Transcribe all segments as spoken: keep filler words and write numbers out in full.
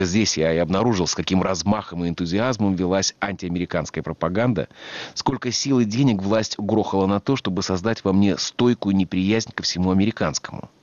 Здесь я и обнаружил, с каким размахом и энтузиазмом велась антиамериканская пропаганда, сколько сил и денег власть угрохала на то, чтобы создать во мне стойкую неприязнь ко всему американскому.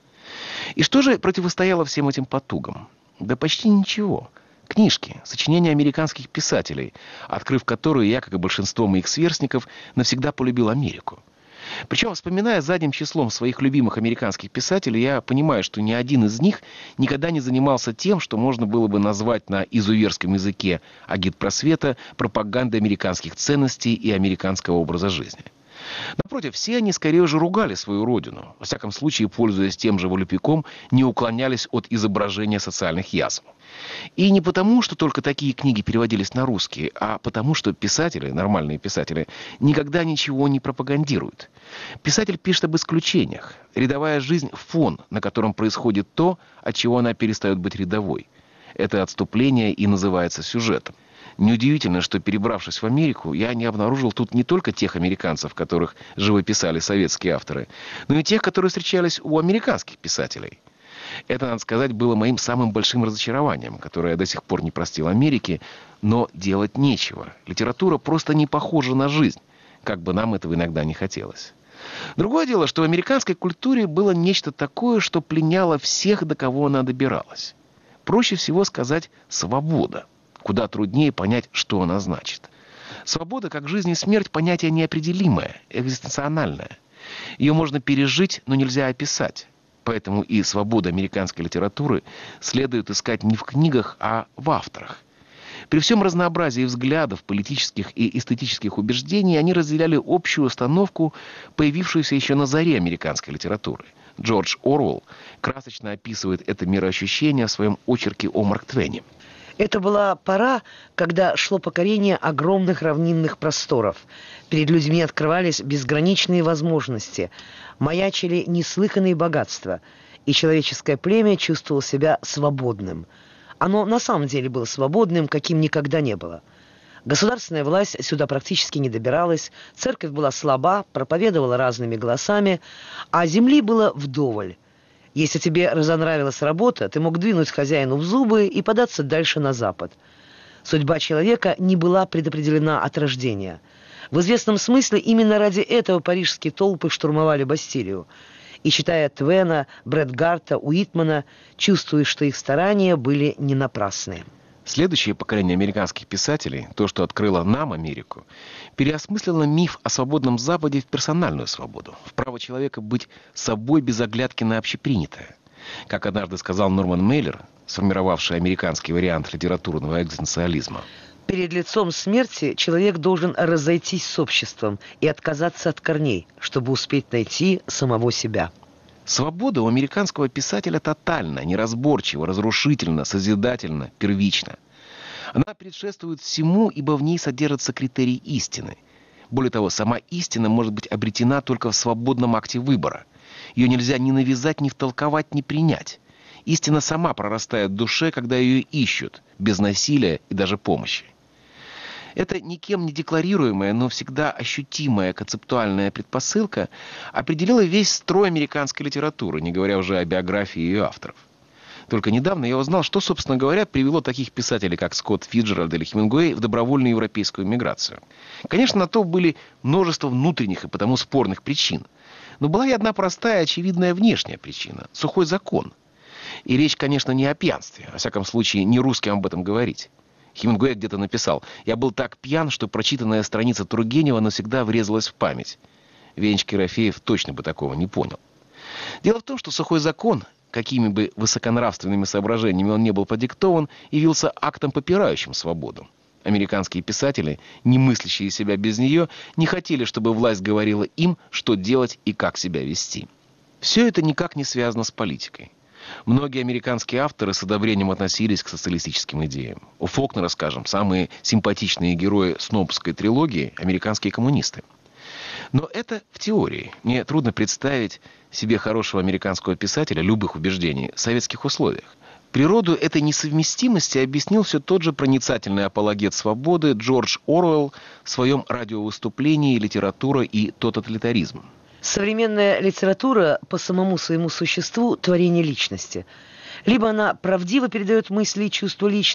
И что же противостояло всем этим потугам? Да почти ничего. Книжки, сочинения американских писателей, открыв которые я, как и большинство моих сверстников, навсегда полюбил Америку. Причем, вспоминая задним числом своих любимых американских писателей, я понимаю, что ни один из них никогда не занимался тем, что можно было бы назвать на изуверском языке агитпросвета пропагандой американских ценностей и американского образа жизни. Напротив, все они скорее же ругали свою родину. Во всяком случае, пользуясь тем же волюпиком, не уклонялись от изображения социальных язв. И не потому, что только такие книги переводились на русский, а потому, что писатели, нормальные писатели, никогда ничего не пропагандируют. Писатель пишет об исключениях. Рядовая жизнь – фон, на котором происходит то, от чего она перестает быть рядовой. Это отступление и называется сюжетом. Неудивительно, что, перебравшись в Америку, я не обнаружил тут не только тех американцев, которых живописали советские авторы, но и тех, которые встречались у американских писателей. Это, надо сказать, было моим самым большим разочарованием, которое я до сих пор не простил Америке, но делать нечего. Литература просто не похожа на жизнь, как бы нам этого иногда не хотелось. Другое дело, что в американской культуре было нечто такое, что пленяло всех, до кого она добиралась. Проще всего сказать «свобода». Куда труднее понять, что она значит. Свобода, как жизнь и смерть, понятие неопределимое, экзистенциональное. Ее можно пережить, но нельзя описать. Поэтому и свободу американской литературы следует искать не в книгах, а в авторах. При всем разнообразии взглядов, политических и эстетических убеждений они разделяли общую установку, появившуюся еще на заре американской литературы. Джордж Оруэлл красочно описывает это мироощущение в своем очерке о Марк Твене. Это была пора, когда шло покорение огромных равнинных просторов. Перед людьми открывались безграничные возможности, маячили неслыханные богатства, и человеческое племя чувствовало себя свободным. Оно на самом деле было свободным, каким никогда не было. Государственная власть сюда практически не добиралась, церковь была слаба, проповедовала разными голосами, а земли было вдоволь. Если тебе разонравилась работа, ты мог двинуть хозяину в зубы и податься дальше на запад. Судьба человека не была предопределена от рождения. В известном смысле именно ради этого парижские толпы штурмовали Бастилию. И, читая Твена, Бретгарта, Уитмана, чувствуешь, что их старания были не напрасны. Следующее поколение американских писателей, то, что открыло нам Америку, переосмыслило миф о свободном Западе в персональную свободу, в право человека быть собой без оглядки на общепринятое. Как однажды сказал Норман Мейлер, сформировавший американский вариант литературного экзистенциализма: перед лицом смерти человек должен разойтись с обществом и отказаться от корней, чтобы успеть найти самого себя. Свобода у американского писателя тотальна, неразборчива, разрушительна, созидательна, первична. Она предшествует всему, ибо в ней содержится критерий истины. Более того, сама истина может быть обретена только в свободном акте выбора. Ее нельзя ни навязать, ни втолковать, ни принять. Истина сама прорастает в душе, когда ее ищут, без насилия и даже помощи. Эта никем не декларируемая, но всегда ощутимая концептуальная предпосылка определила весь строй американской литературы, не говоря уже о биографии ее авторов. Только недавно я узнал, что, собственно говоря, привело таких писателей, как Скотт Фицджеральд или Хемингуэй, в добровольную европейскую миграцию. Конечно, на то были множество внутренних и потому спорных причин. Но была и одна простая, очевидная внешняя причина – сухой закон. И речь, конечно, не о пьянстве, во всяком случае, не русским об этом говорить. Хемингуэй где-то написал: «Я был так пьян, что прочитанная страница Тургенева навсегда врезалась в память». Венечка Ерофеев точно бы такого не понял. Дело в том, что сухой закон, какими бы высоконравственными соображениями он не был продиктован, явился актом, попирающим свободу. Американские писатели, не мыслящие себя без нее, не хотели, чтобы власть говорила им, что делать и как себя вести. Все это никак не связано с политикой. Многие американские авторы с одобрением относились к социалистическим идеям. У Фолкнера, скажем, самые симпатичные герои снобской трилогии – американские коммунисты. Но это в теории. Мне трудно представить себе хорошего американского писателя любых убеждений в советских условиях. Природу этой несовместимости объяснил все тот же проницательный апологет свободы Джордж Оруэлл в своем радиовыступлении «Литература и тоталитаризм». Современная литература по самому своему существу – творение личности. Либо она правдиво передает мысли и чувства личности,